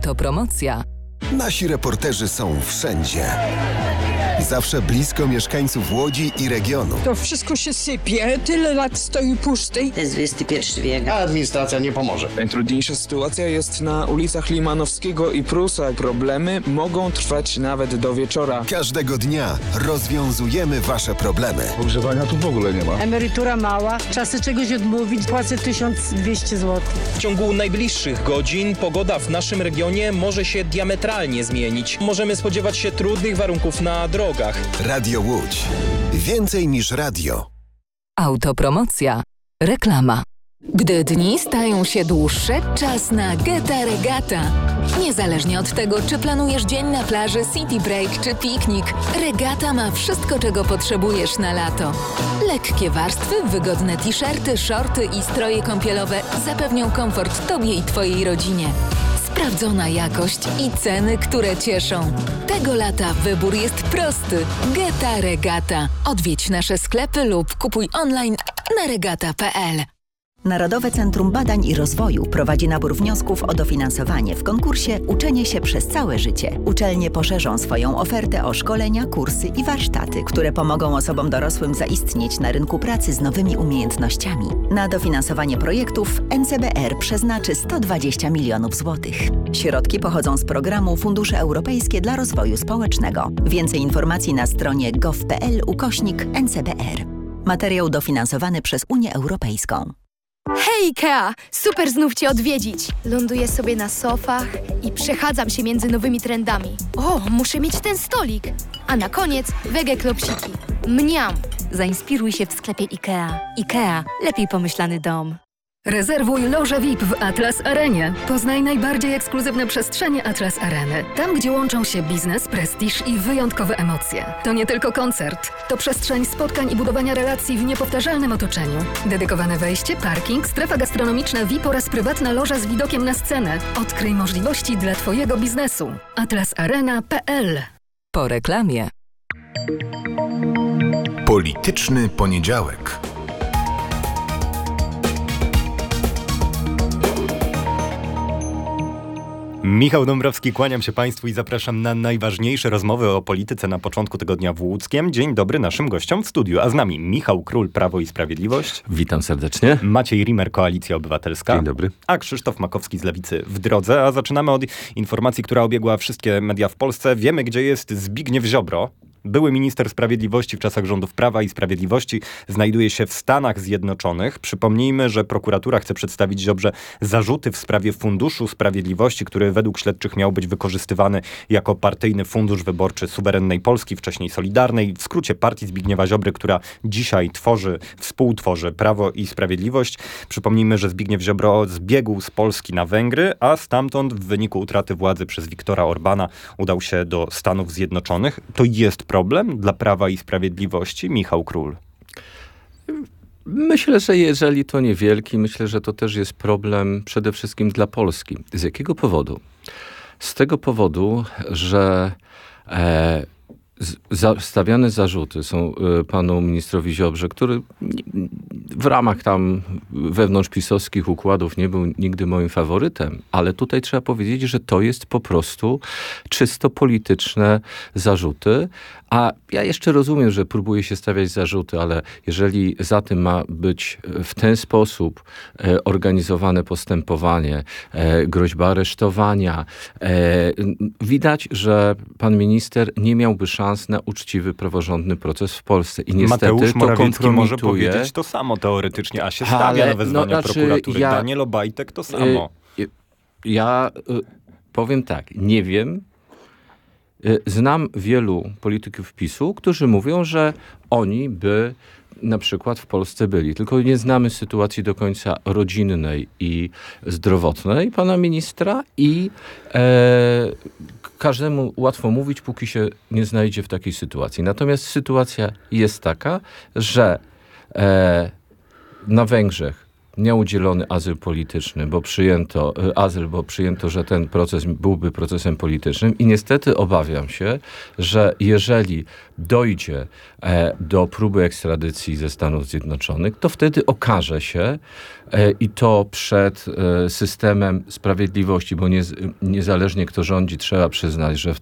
Autopromocja. Nasi reporterzy są wszędzie. Zawsze blisko mieszkańców Łodzi i regionu. To wszystko się sypie, tyle lat stoi pusty. To jest XXI wiek. A administracja nie pomoże. Najtrudniejsza sytuacja jest na ulicach Limanowskiego i Prusa. Problemy mogą trwać nawet do wieczora. Każdego dnia rozwiązujemy wasze problemy. Ogrzewania tu w ogóle nie ma. Emerytura mała, czasy czegoś odmówić, płacę 1200 zł. W ciągu najbliższych godzin pogoda w naszym regionie może się diametralnie zmienić. Możemy spodziewać się trudnych warunków na drogach. Radio Łódź. Więcej niż radio. Autopromocja. Reklama. Gdy dni stają się dłuższe, czas na Geta Regata. Niezależnie od tego, czy planujesz dzień na plaży, city break czy piknik, Regata ma wszystko, czego potrzebujesz na lato. Lekkie warstwy, wygodne t-shirty, shorty i stroje kąpielowe zapewnią komfort Tobie i Twojej rodzinie. Sprawdzona jakość i ceny, które cieszą. Tego lata wybór jest prosty. Geta Regata. Odwiedź nasze sklepy lub kupuj online na regata.pl. Narodowe Centrum Badań i Rozwoju prowadzi nabór wniosków o dofinansowanie w konkursie Uczenie się przez całe życie. Uczelnie poszerzą swoją ofertę o szkolenia, kursy i warsztaty, które pomogą osobom dorosłym zaistnieć na rynku pracy z nowymi umiejętnościami. Na dofinansowanie projektów NCBR przeznaczy 120 milionów złotych. Środki pochodzą z programu Fundusze Europejskie dla Rozwoju Społecznego. Więcej informacji na stronie gov.pl/NCBR. Materiał dofinansowany przez Unię Europejską. Hej Ikea! Super znów Cię odwiedzić! Ląduję sobie na sofach i przechadzam się między nowymi trendami. O, muszę mieć ten stolik! A na koniec wege klopsiki. Mniam! Zainspiruj się w sklepie Ikea. Ikea. Lepiej pomyślany dom. Rezerwuj loże VIP w Atlas Arenie. Poznaj najbardziej ekskluzywne przestrzenie Atlas Areny. Tam, gdzie łączą się biznes, prestiż i wyjątkowe emocje. To nie tylko koncert. To przestrzeń spotkań i budowania relacji w niepowtarzalnym otoczeniu. Dedykowane wejście, parking, strefa gastronomiczna VIP oraz prywatna loża z widokiem na scenę. Odkryj możliwości dla Twojego biznesu. atlasarena.pl. Po reklamie. Polityczny poniedziałek. Michał Dąbrowski, kłaniam się Państwu i zapraszam na najważniejsze rozmowy o polityce na początku tygodnia w Łódzkiem. Dzień dobry naszym gościom w studiu, a z nami Michał Król, Prawo i Sprawiedliwość. Witam serdecznie. Maciej Rimer, Koalicja Obywatelska. Dzień dobry. A Krzysztof Makowski z Lewicy w drodze. A zaczynamy od informacji, która obiegła wszystkie media w Polsce. Wiemy, gdzie jest Zbigniew Ziobro. Były minister sprawiedliwości w czasach rządów Prawa i Sprawiedliwości, znajduje się w Stanach Zjednoczonych. Przypomnijmy, że prokuratura chce przedstawić Ziobrze zarzuty w sprawie Funduszu Sprawiedliwości, który według śledczych miał być wykorzystywany jako partyjny fundusz wyborczy suwerennej Polski, wcześniej Solidarnej, w skrócie partii Zbigniewa Ziobry, która dzisiaj współtworzy Prawo i Sprawiedliwość. Przypomnijmy, że Zbigniew Ziobro zbiegł z Polski na Węgry, a stamtąd w wyniku utraty władzy przez Viktora Orbana udał się do Stanów Zjednoczonych. To jest problem dla Prawa i Sprawiedliwości? Michał Król. Myślę, że jeżeli to niewielki, myślę, że to też jest problem przede wszystkim dla Polski. Z jakiego powodu? Z tego powodu, że stawiane zarzuty są panu ministrowi Ziobrze, który w ramach tam wewnątrzpisowskich układów nie był nigdy moim faworytem, ale tutaj trzeba powiedzieć, że to jest po prostu czysto polityczne zarzuty, a ja jeszcze rozumiem, że próbuje się stawiać zarzuty, ale jeżeli za tym ma być w ten sposób organizowane postępowanie, groźba aresztowania, widać, że pan minister nie miałby szans na uczciwy, praworządny proces w Polsce. I niestety Mateusz Morawiecki może kompromituje. powiedzieć to samo teoretycznie, a się stawia na wezwania prokuratury. Daniel Obajtek to samo. Ja powiem tak, nie wiem. Znam wielu polityków PiS-u, którzy mówią, że oni by na przykład w Polsce byli. Tylko nie znamy sytuacji do końca rodzinnej i zdrowotnej pana ministra i każdemu łatwo mówić, póki się nie znajdzie w takiej sytuacji. Natomiast sytuacja jest taka, że na Węgrzech miał udzielony azyl polityczny, bo przyjęto, że ten proces byłby procesem politycznym i niestety obawiam się, że jeżeli dojdzie do próby ekstradycji ze Stanów Zjednoczonych, to wtedy okaże się, i to przed systemem sprawiedliwości, bo niezależnie kto rządzi, trzeba przyznać, że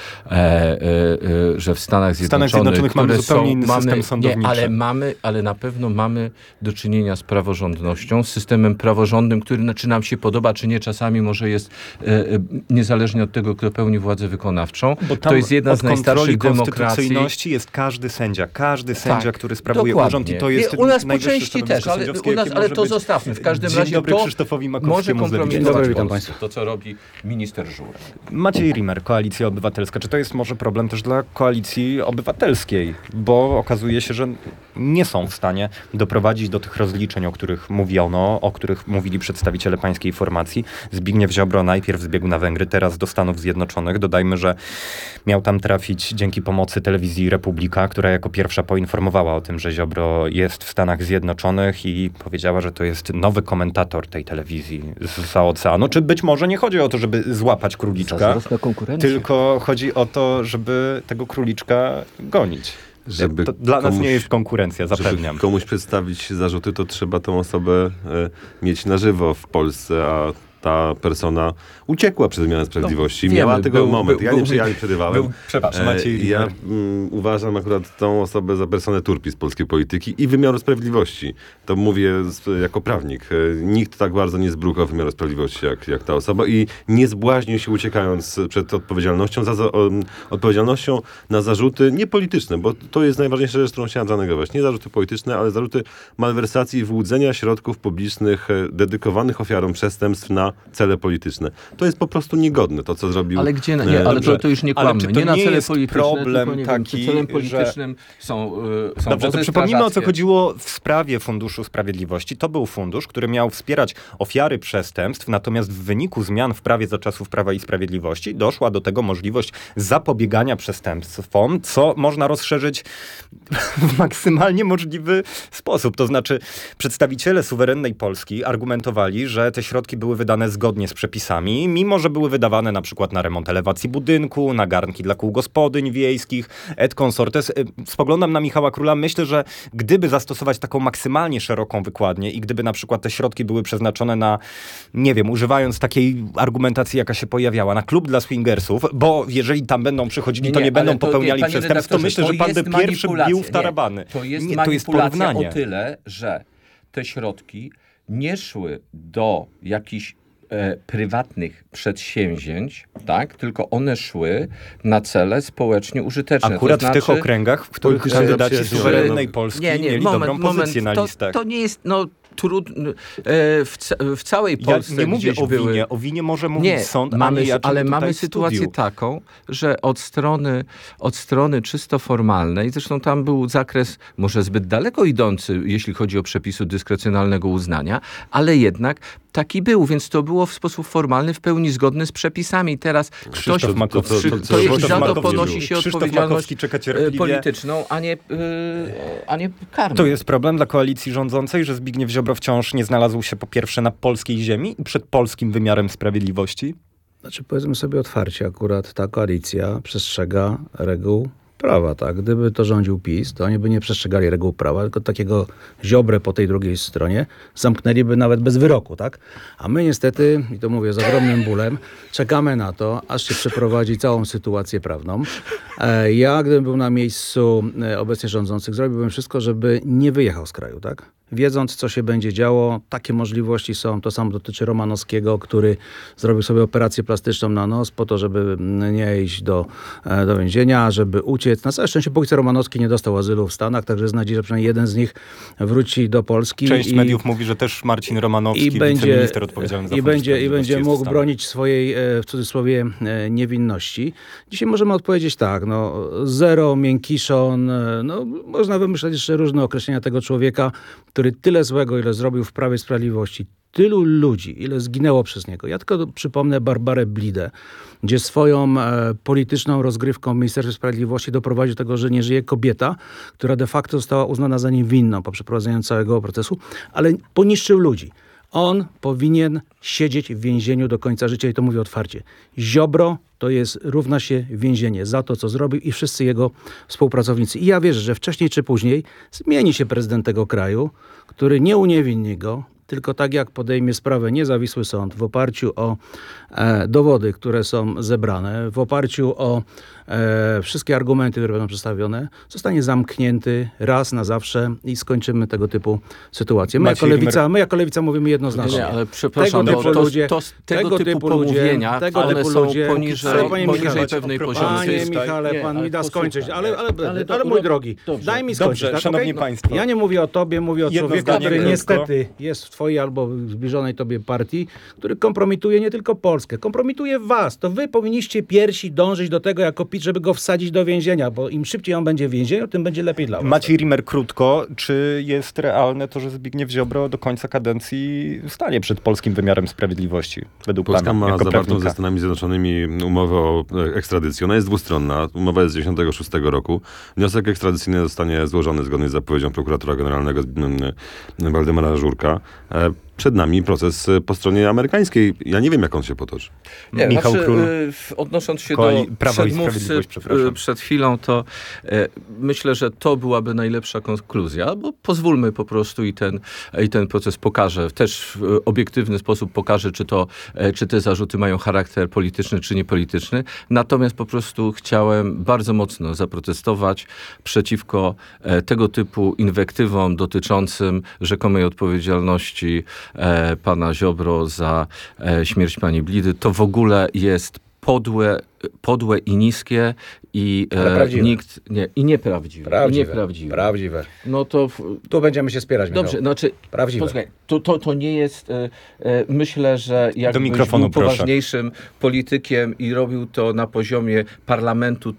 że w Stanach Zjednoczonych mamy zupełnie inny system sądowniczy. Ale na pewno mamy do czynienia z praworządnością, z systemem praworządnym, który czy nam się podoba, czy nie, czasami może jest niezależnie od tego, kto pełni władzę wykonawczą. To jest jedna z najstarszych demokracji. Jest każdy sędzia, który sprawuje dokładnie. urząd i to jest u nas po najwyższe części też, sędziowskie, ale to zostawmy. W każdym razie dobry to Krzysztofowi może Makowskiemu kompromitować to, co robi minister Żurek. Maciej Rimer, Koalicja Obywatelska. Czy to jest może problem też dla Koalicji Obywatelskiej? Bo okazuje się, że nie są w stanie doprowadzić do tych rozliczeń, o których mówiono, o których mówili przedstawiciele pańskiej formacji. Zbigniew Ziobro najpierw zbiegł na Węgry, teraz do Stanów Zjednoczonych. Dodajmy, że miał tam trafić dzięki pomocy telewizji Republika, która jako pierwsza poinformowała o tym, że Ziobro jest w Stanach Zjednoczonych i powiedziała, że to jest nowy komentator tej telewizji zza oceanu. Czy być może nie chodzi o to, żeby złapać króliczka, tylko chodzi o to, żeby tego króliczka gonić. To dla nas nie jest konkurencja, zapewniam. Żeby komuś przedstawić zarzuty, to trzeba tą osobę mieć na żywo w Polsce, a ta persona uciekła przed wymiarem sprawiedliwości. Miała tego moment. Ja nie przerywałem. Przepraszam, Maciej. Ja uważam akurat tą osobę za personę turpi z polskiej polityki i wymiaru sprawiedliwości. To mówię jako prawnik. Nikt tak bardzo nie zbrukał wymiaru sprawiedliwości jak ta osoba i nie zbłaźnił się uciekając przed odpowiedzialnością na zarzuty niepolityczne, bo to jest najważniejsza rzecz, którą chciałem zanegować. Nie zarzuty polityczne, ale zarzuty malwersacji i wyłudzenia środków publicznych dedykowanych ofiarom przestępstw na cele polityczne. To jest po prostu niegodne, to co zrobił... Ale gdzie? Ale to już nie kłammy. Nie na cele polityczne, problem tylko taki, celem politycznym są dobrze, to przypomnijmy, o co chodziło w sprawie Funduszu Sprawiedliwości. To był fundusz, który miał wspierać ofiary przestępstw, natomiast w wyniku zmian w prawie za czasów Prawa i Sprawiedliwości doszła do tego możliwość zapobiegania przestępstwom, co można rozszerzyć w maksymalnie możliwy sposób. To znaczy przedstawiciele suwerennej Polski argumentowali, że te środki były wydane zgodnie z przepisami, mimo że były wydawane na przykład na remont elewacji budynku, na garnki dla kół gospodyń wiejskich, et consortes. Spoglądam na Michała Króla. Myślę, że gdyby zastosować taką maksymalnie szeroką wykładnię i gdyby na przykład te środki były przeznaczone na, nie wiem, używając takiej argumentacji, jaka się pojawiała, na klub dla swingersów, bo jeżeli tam będą przychodzili, to nie będą popełniali przestępstw, to myślę, że pan by pierwszy bił w tarabany. To jest manipulacja o tyle, że te środki nie szły do jakichś prywatnych przedsięwzięć, tak? Tylko one szły na cele społecznie użyczne. Akurat w tych okręgach, w których kandydaci suwerennej Polski mieli dobrą pozycję na listach. To nie jest, w całej Polsce ja nie mówię o winie. O winie może mówić sąd, ale mamy sytuację taką, że od strony czysto formalnej, zresztą tam był zakres może zbyt daleko idący, jeśli chodzi o przepisy dyskrecjonalnego uznania, ale jednak taki był, więc to było w sposób formalny w pełni zgodny z przepisami. Teraz ktoś za to ponosi się odpowiedzialność polityczną, a nie karną. To jest problem dla koalicji rządzącej, że Zbigniew Ziobro wciąż nie znalazł się po pierwsze na polskiej ziemi i przed polskim wymiarem sprawiedliwości? Znaczy, powiedzmy sobie otwarcie, akurat ta koalicja przestrzega reguł prawa, tak? Gdyby to rządził PiS, to oni by nie przestrzegali reguł prawa, tylko takiego Ziobrę po tej drugiej stronie zamknęliby nawet bez wyroku, tak? A my niestety, i to mówię z ogromnym bólem, czekamy na to, aż się przeprowadzi całą sytuację prawną. Ja, gdybym był na miejscu obecnie rządzących, zrobiłbym wszystko, żeby nie wyjechał z kraju, tak? Wiedząc, co się będzie działo, takie możliwości są. To samo dotyczy Romanowskiego, który zrobił sobie operację plastyczną na nos po to, żeby nie iść do więzienia, żeby uciec. Na całe szczęście póki co Romanowski nie dostał azylu w Stanach, także jest nadzieja, że przynajmniej jeden z nich wróci do Polski. Część mediów mówi, że też Marcin Romanowski, wiceminister odpowiedzialny za Fundusz i będzie mógł bronić swojej, w cudzysłowie, niewinności. Dzisiaj możemy odpowiedzieć tak, zero, miękiszon, można wymyślać jeszcze różne określenia tego człowieka, który tyle złego, ile zrobił w Prawie i Sprawiedliwości, tylu ludzi, ile zginęło przez niego. Ja tylko przypomnę Barbarę Blidę, gdzie swoją polityczną rozgrywką w Ministerstwie Sprawiedliwości doprowadził do tego, że nie żyje kobieta, która de facto została uznana za niewinną po przeprowadzeniu całego procesu, ale poniszczył ludzi. On powinien siedzieć w więzieniu do końca życia i to mówię otwarcie. Ziobro to równa się więzienie za to, co zrobił i wszyscy jego współpracownicy. I ja wierzę, że wcześniej czy później zmieni się prezydent tego kraju, który nie uniewinni go, tylko tak jak podejmie sprawę niezawisły sąd w oparciu o dowody, które są zebrane, w oparciu o wszystkie argumenty, które będą przedstawione, zostanie zamknięty raz na zawsze i skończymy tego typu sytuacje. My jako lewica mówimy jednoznacznie. Nie, ale przepraszam, tego typu pomówienia, one są poniżej pewnej poziomie. Panie Michale, pan mi da skończyć, ale mój drogi, daj mi skończyć. Dobrze, szanowni państwo. Ja nie mówię o tobie, mówię o człowieku, który niestety jest w twojej albo zbliżonej tobie partii, który kompromituje nie tylko Polskę, kompromituje was. To wy powinniście pierwsi dążyć do tego jako PiS, żeby go wsadzić do więzienia, bo im szybciej on będzie w więzieniu, tym będzie lepiej dla was. Maciej Rimer, krótko. Czy jest realne to, że Zbigniew Ziobro do końca kadencji stanie przed polskim wymiarem sprawiedliwości? Według Polska pana, ma jako zawartą prawnika? ze Stanami Zjednoczonymi umowę o ekstradycji. Ona jest dwustronna. Umowa jest z 1996 roku. Wniosek ekstradycyjny zostanie złożony zgodnie z zapowiedzią prokuratora generalnego Waldemara Żurka. Przed nami proces po stronie amerykańskiej. Ja nie wiem, jak on się potoczy. Michał Król, odnosząc się do przedmówcy przed chwilą, to myślę, że to byłaby najlepsza konkluzja, bo pozwólmy po prostu i ten proces pokaże, też w obiektywny sposób pokaże, czy te zarzuty mają charakter polityczny, czy niepolityczny. Natomiast po prostu chciałem bardzo mocno zaprotestować przeciwko tego typu inwektywom dotyczącym rzekomej odpowiedzialności pana Ziobro za śmierć pani Blidy. To w ogóle jest podłe i niskie i nieprawdziwe. Prawdziwe. No to tu będziemy się spierać. Dobrze, Michał. znaczy prawdziwe. Posłuchaj, to nie jest myślę, że jakbyś był poważniejszym politykiem i robił to na poziomie parlamentu,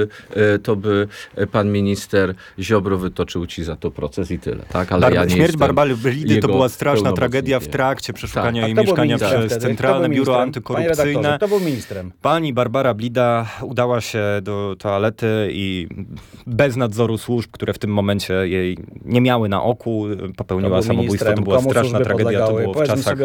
to by pan minister Ziobro wytoczył ci za to proces i tyle. Tak? Ale ja nie śmierć Barbary Blidy to była straszna tragedia w trakcie przeszukania jej mieszkania przez Centralne Biuro Antykorupcyjne. Kto był ministrem? Pani Barbara Blida udała się do toalety i bez nadzoru służb, które w tym momencie jej nie miały na oku, popełniła samobójstwo. To była straszna tragedia. To było w czasach